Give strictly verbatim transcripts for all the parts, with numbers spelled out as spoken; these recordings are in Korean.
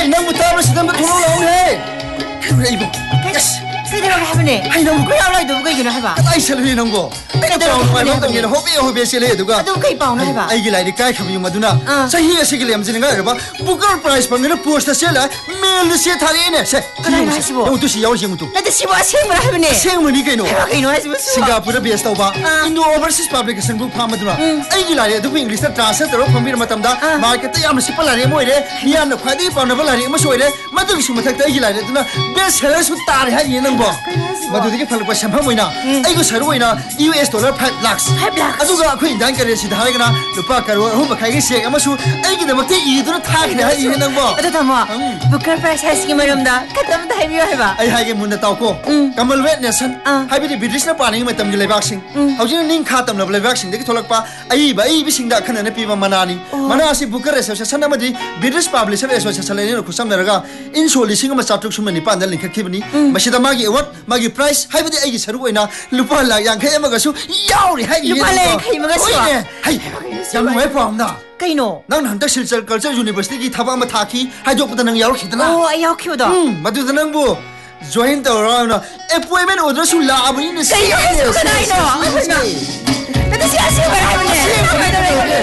nang buta sidan betul lawan he. Kaya ibu. Yes. Kaya daw habi ni. Ay nang kaya wala ito kaya gina haba. Ay salwi nang go. Kaya daw may mga tangin hobi hobi sila ito ka. Ito kay pao na haba. Ay gilay di kaya kami yung maduna. Sa hiya sige liyam sila nga ba. Booker prize pang na post sila. Mail siya thari ne. Se. Kaya na sibo. Yung to siya yung to. Na to sibo asing mo habi ni. Asing mo ni kayo. Kayo na sibo. Singapore best tau ba. Indo overseas publication book pa maduna. Ay gilay ito English na translate ro pamir matamda. Market ya masi palari mo ire. Niya na khadi pa na palari mo so ire. Madung sumatak ay gilay ito na best seller su tar ha yin nang ba. Madudi ke phalpa samha moina ai go saru oina U S dollar five lakhs five lakhs aduga khoi indang kare si dhai gana lupa karwa hu bakai ge sek amasu ai gi damakte i dur tha gi ha i nang ba adu thama Booker prize has ki maram da khatam da hai biyo ba ai hai ge mun da taw ko Commonwealth nation hai bi British na pani ma tam gi lebak sing haujin ning kha tam na lebak sing de tholak pa ai ba ai bi sing da khana na pi ma manani mana si Booker association na ma di British publisher association le ne khusam na raga in so lising ma chatuk sumani pa da linkha khibni masida ma gi award ma gi price hai bi ai gi saru oina lupa la yang khai ma ga su yaw ri hai gi lupa le khai ma ga su hai yang mai pam na kai no nang han ta Silchar Culture University gi thaba ma thaki hai jok ta nang yaw khidana oh ai yaw khiu da madu da nang bu join ta ra na appointment order su la abni ne sai yo su kai no ta si asi ba hai ne kai da re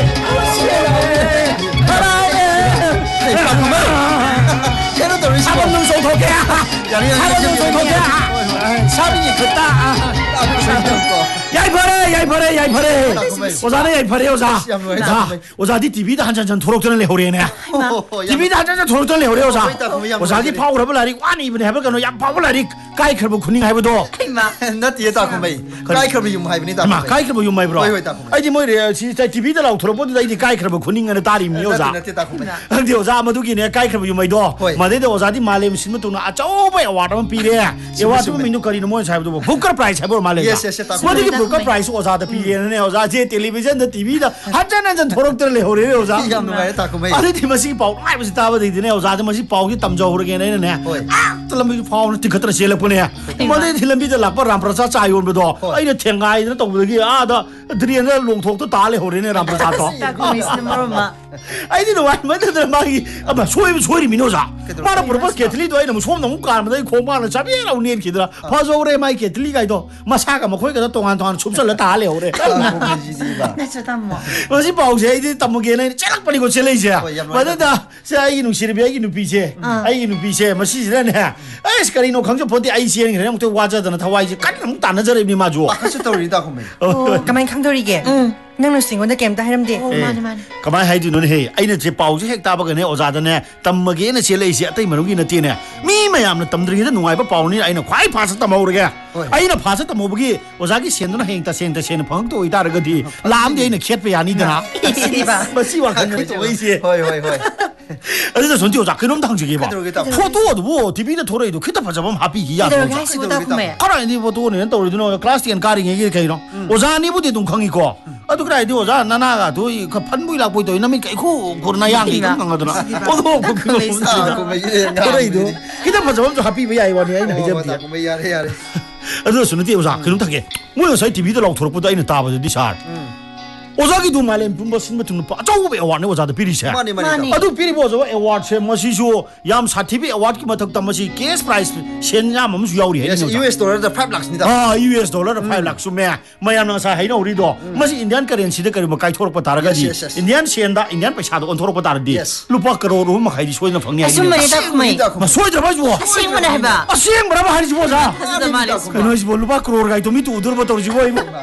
hai pa ma kero to ri sa abang nung so thok ya abang nung so thok ya 사빈이 그따 야이 버려 야이 버려 야이 버려 오자네 야이 버려 오자 자 오자디 티비도 한잔 전 도록전을 내오래네 티비도 한잔 전 도록전을 내오래 오자 오자디 파우라블라리 와니 이번에 해볼까노 양 파우라리 까이클부 군닝 해보도 나 뒤에 다 그메이 까이클부 용 하이브니 다 마 까이클부 용 마이 브로 아이디 뭐래 진짜 티비도 라고 들어보는데 이디 까이클부 군닝은 다리미 오자 근데 오자 아무도기네 까이클부 용 마이도 마데도 오자디 말렘 신무도나 아쩌베 와라면 비래 예와도 민도 거리는 뭐 사이도 부커 프라이스 해보 말레 뭐디 부커 프라이스 오자다 비리네 오자 제 텔레비전 더 티비다 한잔 한잔 도록들 내오래 오자 ям 누가에 다 그메이 아니 디마시 파우 아이 무슨 따바 되네 오자도 마시 파우기 땀져 오르게네 네 아 틀람이 파우는 티커트라 셀레포네 뭐디 틸람비도 락바 람프라사 짜이온도 아이네 탱가이는 또부기 아다 드리에나 롱톡도 달래 오래네 람프라사도 아이디도 와이 맞들 마기 아마 소이 소리 미노자 마라 프로포스 게틀리도 아이는 소음 너무 까는데 고마는 잡이라고 네 기더라 파조레 마이 게틀리가이도 마사가 뭐 거기가 동안 동안 춥설라 달래 오래 나 저다 뭐 뭐지 바우제 이디 담무게네 째락 버리고 젤레이제 맞다 자 이놈 시르비아 이놈 비제 아이 이놈 비제 마시지라네 아이 스카리노 강조 본디 아이시엔 그냥 또 와자더나 다 와이지 깐좀 따는 저리 마주 아카시 떠리다 그메이 어 가만 강돌이게 응 nang singona game ta haramde oh mane mane kamai hai dinu ne he aina je pau je hek ta ba ga ne oza da ne tammage ne che lei se atai marugi na ti ne mi mayam na tamdri da nuai ba pau ni aina khwai phasa tamau re ga aina phasa tamau gi oza gi sen na heng ta sen ta sen phang to ida ra ga di lam de aina khet pe ya ni da na ba si wa kan to oi se hoi hoi hoi 아니 손지 오자 그놈 당직이 봐 포도도 뭐 디비도 토레도 그때 봐자면 합이 야 아라니 뭐 도는 또르도 클래스티안 가링 얘기 개이로 오자니 부디 동강이고 아도 그래 도 오자 나나가 도이 그 판부이라 보이도 이놈이 개고 고르나 양이 건강하더라 어도 그거 토레도 그때 봐자면 좀 합이 왜 아이와니 아이나 이제 야래 야래 아도 손지 오자 그놈 당게 뭐요 사이 디비도 라고 토르보다 이는 따봐도 디살 오자기도 말렘 분버 신부터 아저우베 어와네 오자도 비리세 마니 마니 아도 비리 보저 어워드 세 마시쇼 얌 사티비 어워드 기 마탁 담마시 케스 프라이스 셴냐 몸수 야우리 해 U S dollar the five lakhs 니다 아 U S dollar five lakhs 메 마얌나 사 하이나 우리도 마시 인디안 커런시데 거리 뭐 가이 토록 바다라가지 인디안 셴다 인디안 पैसा도 온 토록 바다르디 루파 크로로 뭐 가이디 소이나 방냐 아줌마니 다쿠메 마 소이들 봐줘 싱문에 해봐 아 싱 뭐라 하지 보자 그노시 뭐 루파 크로로 가이도 미투 우들 버터 지고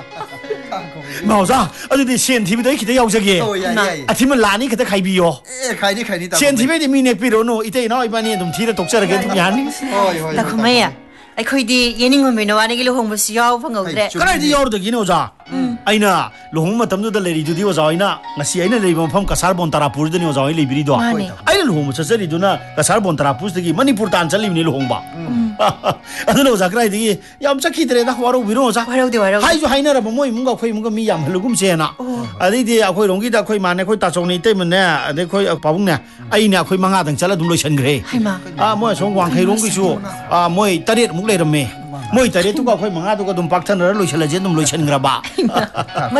마오자 어디 셴 티비도 기대 야우자기 아 팀은 라니 그때 가이비요 에 가이니 가이니 다 셴 티비에 미네 비로노 이때 너 이번에 좀 뒤에 독자라게 좀 야니 어이 어이 나 그만이야 아이코이디 예닝홈이노 와니기 로홍부시 야우 방어그래 그래디 야우르기니 오자 아이나 로홍 마탐도다 레리두디 오자 아이나 나시 아이나 레이범 팜 카사르본 타라푸르드니 오자 아이 레비리도 아이나 로홍 차서리두나 카사르본 타라푸르드기 마니푸르 탄 잘리니 로홍바 아들 오자 그래디 얌착히드레다 와로 위로 오자 와로디 와로 하이주 하이나라 뭐 뭔가 거의 뭔가 미 얌할루금 세나 아디디 아코이 롱기다 코이 마네 코이 따종니 때문에 아데 코이 바붕네 아이나 코이 망아 등 잘라 둘로 션그레 하이마 아 뭐야 송 왕카이 롱기수 아 뭐이 따리 묵레르메 뭐이 따리 두가 코이 망아 두가 좀 박탄을 로실라제 좀 로션그라바